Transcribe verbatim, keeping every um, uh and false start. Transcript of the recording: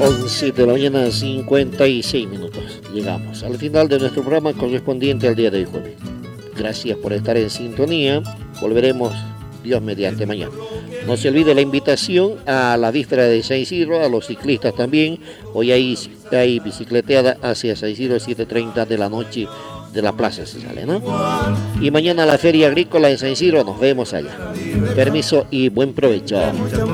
once de la mañana, cincuenta y seis minutos. Llegamos al final de nuestro programa correspondiente al día de hoy jueves. Gracias por estar en sintonía. Volveremos, Dios mediante, mañana. No se olvide la invitación a la víspera de San Isidro, a los ciclistas también. Hoy hay, hay bicicleteada hacia San Isidro, siete treinta de la noche de la plaza se sale, ¿no? Y mañana la feria agrícola en San Isidro, nos vemos allá. Permiso y buen provecho.